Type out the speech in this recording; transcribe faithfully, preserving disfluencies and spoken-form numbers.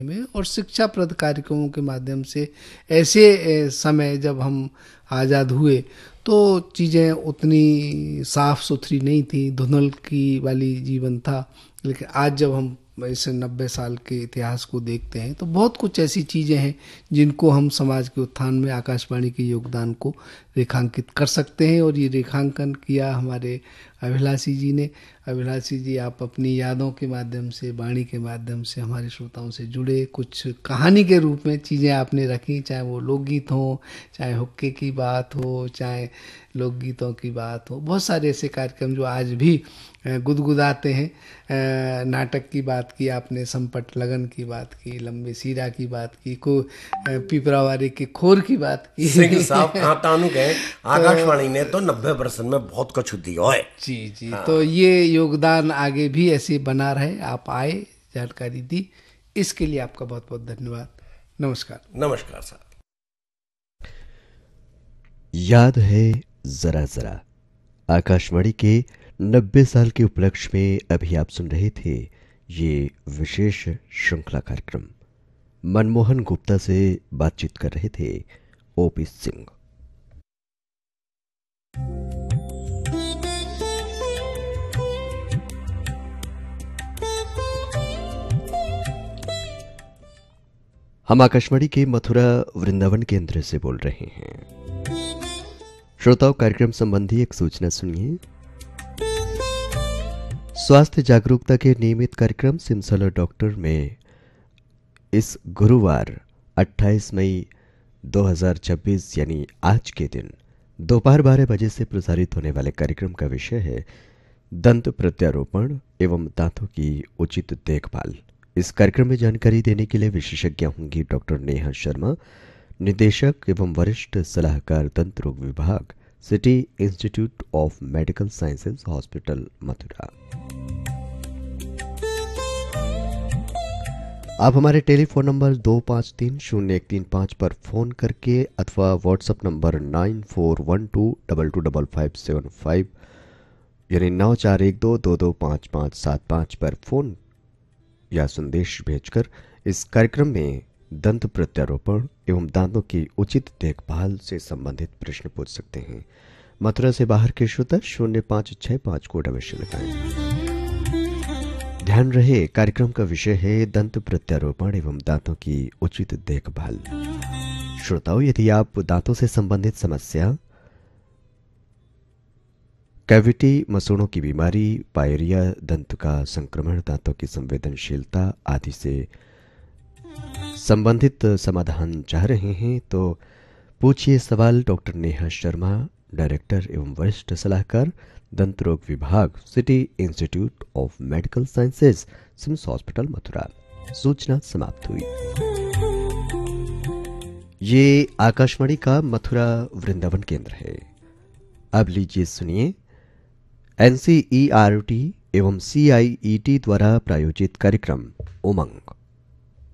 में और शिक्षाप्रद कार्यक्रमों के माध्यम से ऐसे ए, समय जब हम आज़ाद हुए तो चीज़ें उतनी साफ सुथरी नहीं थी, धुंधल की वाली जीवन था। लेकिन आज जब हम इस नब्बे साल के इतिहास को देखते हैं तो बहुत कुछ ऐसी चीज़ें हैं जिनको हम समाज के उत्थान में आकाशवाणी के योगदान को रेखांकित कर सकते हैं। और ये रेखांकन किया हमारे अभिलाषी जी ने। अभिलाषी जी, आप अपनी यादों के माध्यम से, वाणी के माध्यम से हमारे श्रोताओं से जुड़े, कुछ कहानी के रूप में चीज़ें आपने रखी, चाहे वो लोकगीत हों, चाहे हुक्के की बात हो, चाहे लोकगीतों की बात हो। बहुत सारे ऐसे कार्यक्रम जो आज भी गुदगुदाते हैं। नाटक की बात की आपने, संपट लगन की बात की, लंबे सीरा की बात की, को पिपरावारी के खोर की बात की। सिंह साहब कहाँ तानु गए, आकाशवाणी ने तो नब्बे परसेंट में बहुत कुछ दिया है। जी जी हाँ। तो ये योगदान आगे भी ऐसे बना रहे। आप आए, जानकारी दी, इसके लिए आपका बहुत बहुत धन्यवाद। नमस्कार। नमस्कार साहब। याद है जरा जरा, आकाशवाणी के नब्बे साल के उपलक्ष्य में अभी आप सुन रहे थे ये विशेष श्रृंखला कार्यक्रम। मनमोहन गुप्ता से बातचीत कर रहे थे ओपी सिंह। हम आकाशवाणी के मथुरा वृंदावन केंद्र से बोल रहे हैं। श्रोताओं, कार्यक्रम संबंधी एक सूचना सुनिए। स्वास्थ्य जागरूकता के नियमित कार्यक्रम सिमसलर डॉक्टर में इस गुरुवार अट्ठाईस मई दो हज़ार छब्बीस यानी आज के दिन दोपहर बारह बजे से प्रसारित होने वाले कार्यक्रम का विषय है दंत प्रत्यारोपण एवं दांतों की उचित देखभाल। इस कार्यक्रम में जानकारी देने के लिए विशेषज्ञ होंगी डॉक्टर नेहा शर्मा, निदेशक एवं वरिष्ठ सलाहकार दंत रोग विभाग, city institute of medical sciences, hospital Mathura. आप हमारे टेलीफोन नंबर दो पाँच तीन शून्य एक तीन पाँच पर फोन करके अथवा WhatsApp number nine four one two double two double five seven five यानी नौ चार एक दो दो दो पाँच पाँच सात पाँच पर फोन या संदेश भेजकर इस कार्यक्रम में दंत प्रत्यारोपण एवं दांतों की उचित देखभाल से संबंधित प्रश्न पूछ सकते हैं। मथुरा से बाहर के श्रोता शून्य पाँच छः पाँच कोड अवश्य लगाएं। ध्यान रहे, कार्यक्रम का विषय है दंत प्रत्यारोपण एवं दांतों की उचित देखभाल। श्रोताओं, यदि आप दांतों से संबंधित समस्या, कैविटी, मसूड़ों की बीमारी, पायरिया, दंत का संक्रमण, दांतों की संवेदनशीलता आदि से संबंधित समाधान चाह रहे हैं तो पूछिए सवाल डॉक्टर नेहा शर्मा, डायरेक्टर एवं वरिष्ठ सलाहकार दंत रोग विभाग, city institute of medical sciences, CIMS hospital Mathura. सूचना समाप्त हुई। ये आकाशवाणी का मथुरा वृंदावन केंद्र है। अब लीजिए सुनिए एनसीईआरटी एवं सीआईईटी द्वारा प्रायोजित कार्यक्रम उमंग।